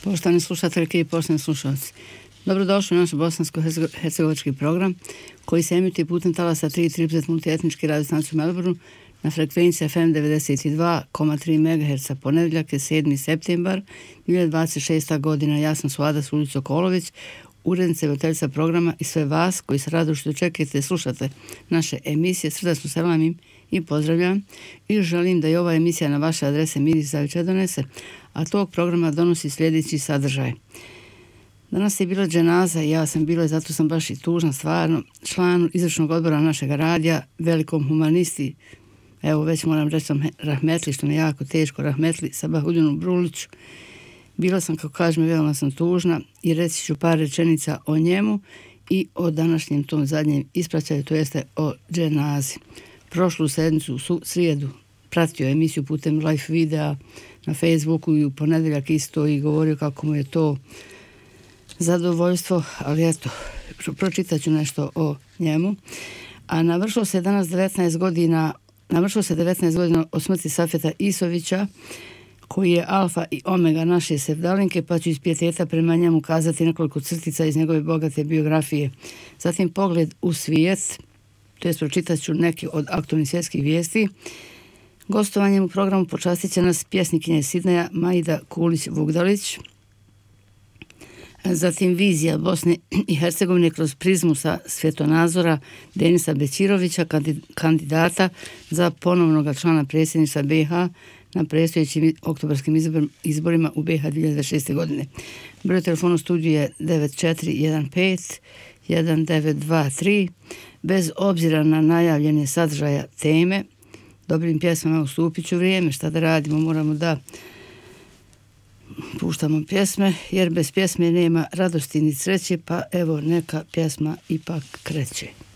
Poštovani slušateljke i poštovani slušalci, dobrodošli u naš bosansko-hercegovački program koji se emituje putem talasa 330 multietnički radio stanicu u Melbourneu na frekvenciji FM 92,3 MHz. Ponedjeljak je 7. septembar 2026. godina. Ja sam Suada Sulić Okolović, urednica i voditeljica programa, i sve vas koji se radujući dočekujete i slušate naše emisije srdačno selamim i pozdravljam i želim da i ova emisija na vaše adrese miris zaviče donese, a tog programa donosi sljedeći sadržaj. Danas je bila dženaza i ja sam bila i zato sam baš i tužna stvarno, članu izvršnog odbora našeg radija, velikom humanisti, evo već moram reći rahmetli, što mi je jako teško, rahmetli Sabahuddinu Bruliću. Bila sam, kako kažem, veoma sam tužna i reći ću par rečenica o njemu i o današnjem tom zadnjem ispraćaju, to jeste o dženazi. Prošlu sedmicu u srijedu pratio emisiju putem live videa na Facebooku i u ponedjeljak isto i govorio kako mu je to zadovoljstvo, ali eto, pročitat ću nešto o njemu. A navršilo se 19 godina od smrti Safeta Isovića, koji je alfa i omega naše sevdalinke, pa ću iz pijeteta prema njemu kazati nekoliko crtica iz njegove bogate biografije. Zatim pogled u svijet, to jest pročitat ću neki od aktualnih svjetskih vijesti. Gostovanjem u programu počastit će nas pjesnikinja iz Sidneja Maida Kulić-Vugdalić. Zatim vizija Bosne i Hercegovine kroz prizmu sa svjetonazora Denisa Bećirovića, kandidata za ponovnog člana predsjedništva BiH na predstojećim oktobarskim izborima u BiH 2026. godine. Broj telefona u studiju je 9415 1923. Bez obzira na najavljene sadržaja teme, dobrim pjesmama ustupit ću vrijeme. Šta da radimo? Moramo da puštamo pjesme, jer bez pjesme nema radosti ni sreće, pa evo neka pjesma ipak kreće.